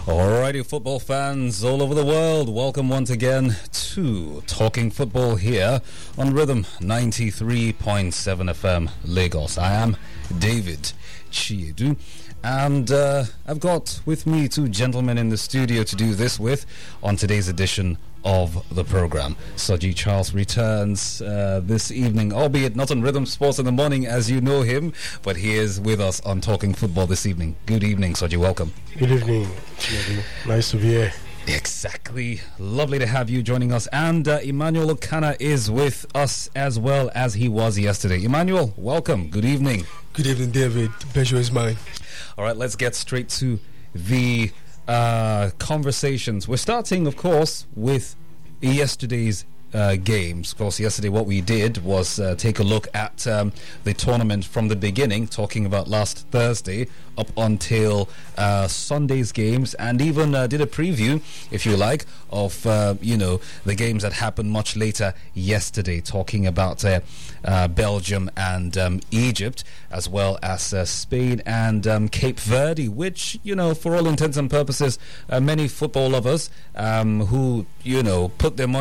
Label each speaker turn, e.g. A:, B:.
A: Alrighty, football fans all over the world, welcome once again to Talking Football here on Rhythm 93.7 FM Lagos. I am David Chiedu, and I've got with me two gentlemen in the studio to do this with on today's edition of the program. Soji Charles returns this evening, albeit not on Rhythm Sports in the Morning as you know him, but he is with us on Talking Football this evening. Good evening, Soji. Welcome.
B: Good evening. Nice to be here.
A: Exactly. Lovely to have you joining us. And Emmanuel Okana is with us as well as he was yesterday. Emmanuel, welcome. Good evening.
C: Good evening, David. The pleasure is mine.
A: All right, let's get straight to the conversations. We're starting, of course, with yesterday's games. Of course, yesterday what we did was take a look at the tournament from the beginning, talking about last Thursday up until Sunday's games, and even did a preview, if you like, of the games that happened much later yesterday, talking about Belgium and Egypt, as well as Spain and Cape Verde, which, for all intents and purposes, many football lovers who, put their money